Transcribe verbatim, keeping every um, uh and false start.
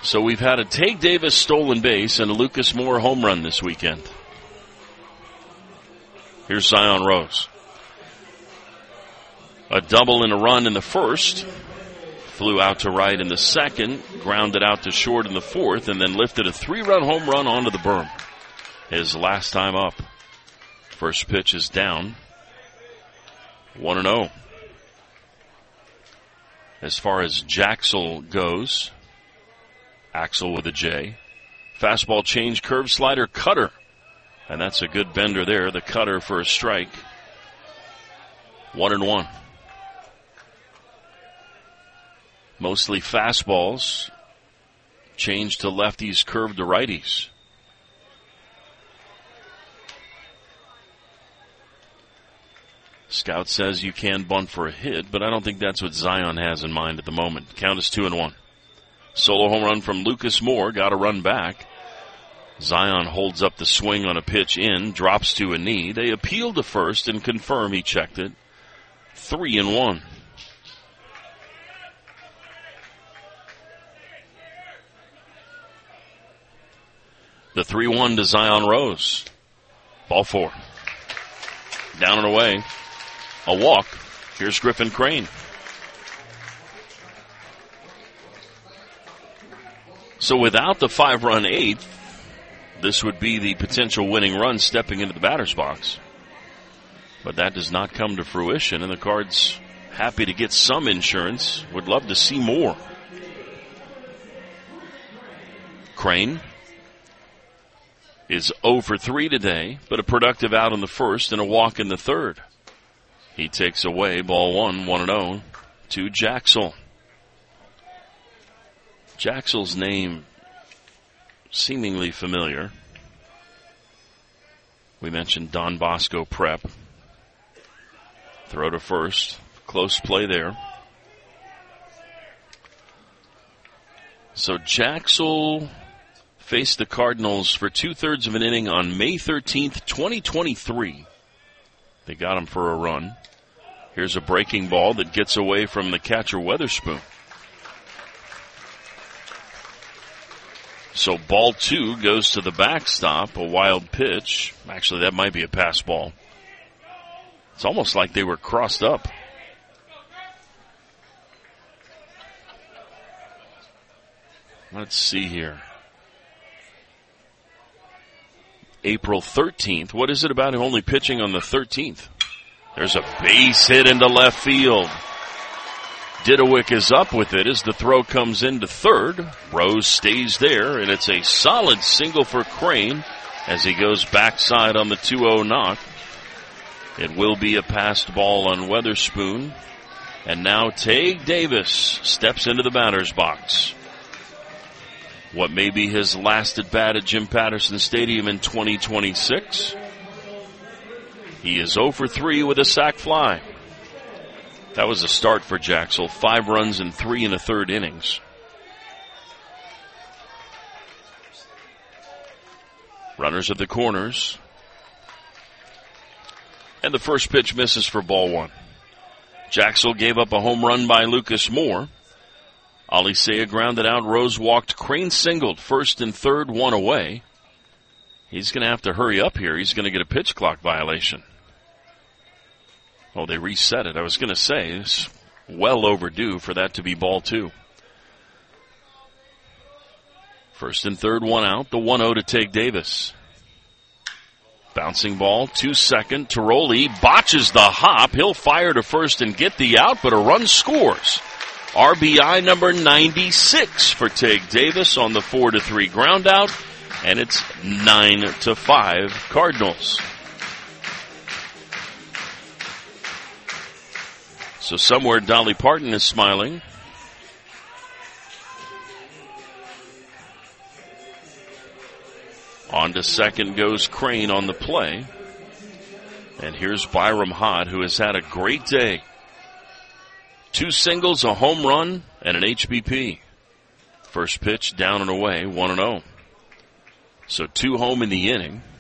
So we've had a Tage Davis stolen base and a Lucas Moore home run this weekend. Here's Zion Rose. A double and a run in the first. Flew out to right in the second. Grounded out to short in the fourth. And then lifted a three-run home run onto the berm. His last time up. First pitch is down. one and oh. As far as Jaxel goes, Axel with a J. Fastball change, curve, slider, cutter. And that's a good bender there. The cutter for a strike. One and one. Mostly fastballs. Change to lefties, curve to righties. Scout says you can bunt for a hit, but I don't think that's what Zion has in mind at the moment. Count is two and one. Solo home run from Lucas Moore. Got a run back. Zion holds up the swing on a pitch in. Drops to a knee. They appeal to first and confirm he checked it. Three and one. The three one to Zion Rose. Ball four. Down and away. A walk. Here's Griffin Crane. So without the five-run eighth, this would be the potential winning run stepping into the batter's box. But that does not come to fruition, and the Cards happy to get some insurance. Would love to see more. Crane is oh for three today, but a productive out in the first and a walk in the third. He takes away ball one, one and oh to Jaxel. Jaxel's name seemingly familiar. We mentioned Don Bosco Prep. Throw to first. Close play there. So Jaxel faced the Cardinals for two-thirds of an inning on May thirteenth, twenty twenty-three. They got him for a run. Here's a breaking ball that gets away from the catcher Weatherspoon. So ball two goes to the backstop, a wild pitch. Actually, that might be a pass ball. It's almost like they were crossed up. Let's see here. April thirteenth. What is it about him only pitching on the thirteenth? There's a base hit into left field. Didowick is up with it as the throw comes into third. Rose stays there, and it's a solid single for Crane as he goes backside on the two oh knock. It will be a passed ball on Weatherspoon. And now Tage Davis steps into the batter's box. What may be his last at bat at Jim Patterson Stadium in twenty twenty-six. He is oh for three with a sac fly. That was a start for Jaxel. Five runs and three in the third innings. Runners at the corners. And the first pitch misses for ball one. Jaxel gave up a home run by Lucas Moore. Alicea grounded out. Rose walked. Crane singled. First and third, one away. He's going to have to hurry up here. He's going to get a pitch clock violation. Oh, they reset it. I was going to say, it's well overdue for that to be ball two. First and third, one out. The one oh to Tage Davis. Bouncing ball to second. Tiroli botches the hop. He'll fire to first and get the out, but a run scores. R B I number ninety-six for Tage Davis on the four to three ground out, and it's nine to five Cardinals. So somewhere Dolly Parton is smiling. On to second goes Crane on the play. And here's Byram Hott, who has had a great day. Two singles, a home run, and an H B P. First pitch down and away, one and oh. So two home in the inning.